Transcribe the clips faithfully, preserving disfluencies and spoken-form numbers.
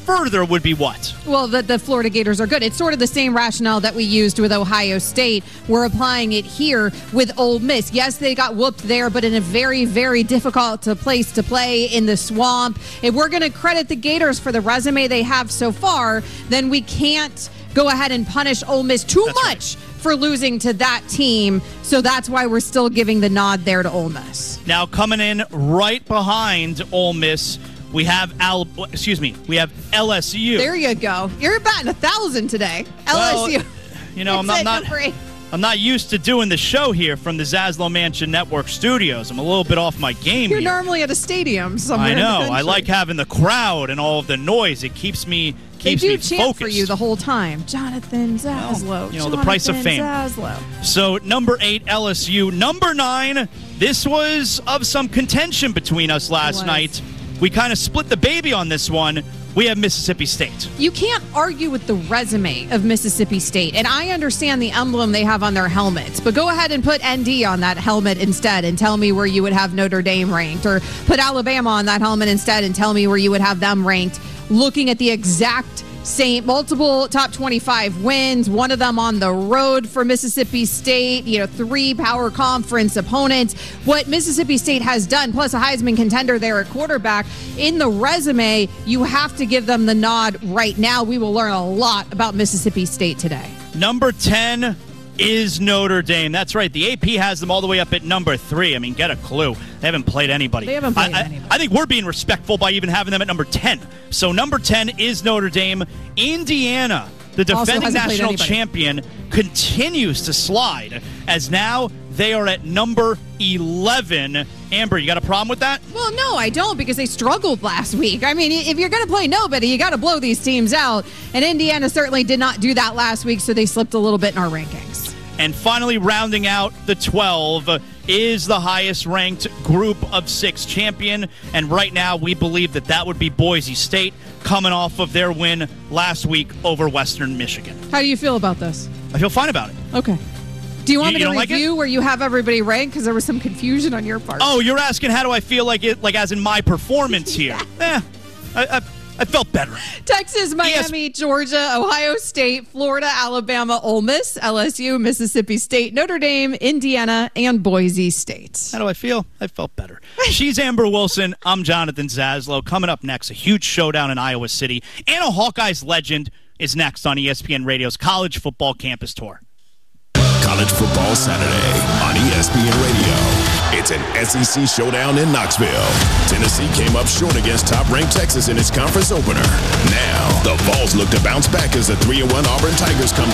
further would be what? Well, the, the Florida Gators are good. It's sort of the same rationale that we used with Ohio State. We're applying it here with Ole Miss. Yes, they got whooped there, but in a very, very difficult place to play in the swamp. If we're going to credit the Gators for the resume they have so far, then we can't go ahead and punish Ole Miss too that's much right. for losing to that team. So that's why we're still giving the nod there to Ole Miss. Now coming in right behind Ole Miss, we have Al. Excuse me, we have L S U. There you go. You're batting a thousand today. L S U. Well, you know, I'm not not, I'm not used to doing the show here from the Zaslow Mansion Network studios. I'm a little bit off my game. You're here. normally at a stadium somewhere. I know. In the I like having the crowd and all of the noise. It keeps me keeps they do me chant focused for you the whole time. Jonathan Zaslow. Well, you know, Jonathan the price of fame. Zaslow. So number eight, L S U. Number nine. This was of some contention between us last night. We kind of split the baby on this one. We have Mississippi State. You can't argue with the resume of Mississippi State, and I understand the emblem they have on their helmets, but go ahead and put N D on that helmet instead and tell me where you would have Notre Dame ranked, or put Alabama on that helmet instead and tell me where you would have them ranked, looking at the exact same, multiple top twenty-five wins, one of them on the road for Mississippi State, you know, three power conference opponents. What Mississippi State has done, plus a Heisman contender there at quarterback, in the resume, you have to give them the nod right now. We will learn a lot about Mississippi State today. Number ten is Notre Dame. That's right. The A P has them all the way up at number three. I mean, get a clue. They haven't played anybody. They haven't played I, anybody. I, I think we're being respectful by even having them at number ten. So number ten is Notre Dame. Indiana, the defending national champion, continues to slide as now they are at number eleven. Amber, you got a problem with that? Well, no, I don't, because they struggled last week. I mean, if you're going to play nobody, you got to blow these teams out. And Indiana certainly did not do that last week, so they slipped a little bit in our rankings. And finally, rounding out the twelve is the highest-ranked group of six champion. And right now, we believe that that would be Boise State, coming off of their win last week over Western Michigan. How do you feel about this? I feel fine about it. Okay. Do you want you, me to you review like where you have everybody ranked? Because there was some confusion on your part. Oh, you're asking how do I feel like it, like as in my performance here? eh, I, I, I felt better. Texas, Miami, yes. Georgia, Ohio State, Florida, Alabama, Ole Miss, L S U, Mississippi State, Notre Dame, Indiana, and Boise State. How do I feel? I felt better. She's Amber Wilson. I'm Jonathan Zaslow. Coming up next, a huge showdown in Iowa City. And a Hawkeyes legend is next on E S P N Radio's College Football Campus Tour. College Football Saturday on E S P N Radio. It's an S E C showdown in Knoxville. Tennessee came up short against top-ranked Texas in its conference opener. Now, the Vols look to bounce back as the three and one Auburn Tigers come to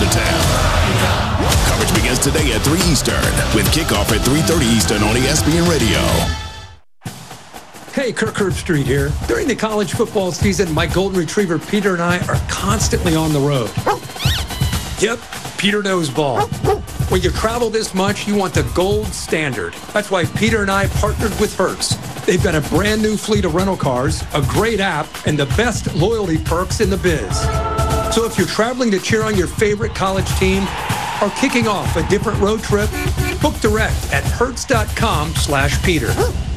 town. Coverage begins today at three Eastern, with kickoff at three thirty Eastern on E S P N Radio. Hey, Kirk Herbstreit here. During the college football season, my golden retriever Peter and I are constantly on the road. Yep, Peter knows ball. When you travel this much, you want the gold standard. That's why Peter and I partnered with Hertz. They've got a brand new fleet of rental cars, a great app, and the best loyalty perks in the biz. So if you're traveling to cheer on your favorite college team or kicking off a different road trip, book direct at hertz.com slash Peter.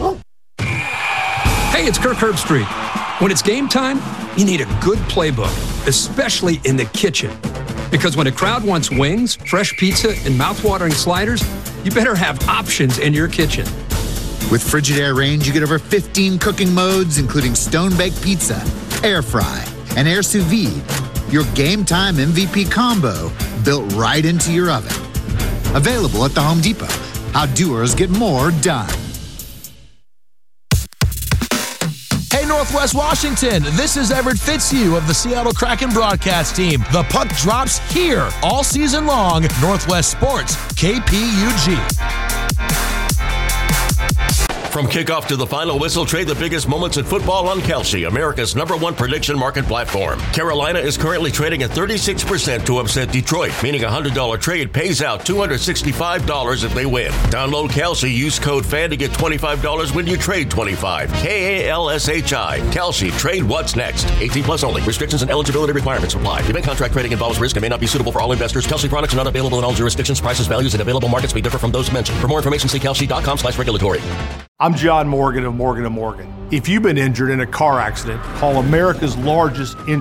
Hey, it's Kirk Herbstreit. When it's game time, you need a good playbook, especially in the kitchen. Because when a crowd wants wings, fresh pizza, and mouth-watering sliders, you better have options in your kitchen. With Frigidaire range, you get over fifteen cooking modes, including stone-baked pizza, air fry, and air sous vide. Your game time M V P combo built right into your oven. Available at the Home Depot. How doers get more done. Hey, Northwest Washington, this is Everett Fitzhugh of the Seattle Kraken broadcast team. The puck drops here all season long. Northwest Sports, K P U G. From kickoff to the final whistle, trade the biggest moments in football on Kalshi, America's number one prediction market platform. Carolina is currently trading at thirty-six percent to upset Detroit, meaning a one hundred dollars trade pays out two hundred sixty-five dollars if they win. Download Kalshi, use code FAN to get twenty-five dollars when you trade twenty-five dollars. K A L S H I. Kalshi, trade what's next. eighteen plus only. Restrictions and eligibility requirements apply. Event contract trading involves risk and may not be suitable for all investors. Kalshi products are not available in all jurisdictions. Prices, values, and available markets may differ from those mentioned. For more information, see kalshi.com slash regulatory. I'm John Morgan of Morgan and Morgan. If you've been injured in a car accident, call America's largest injury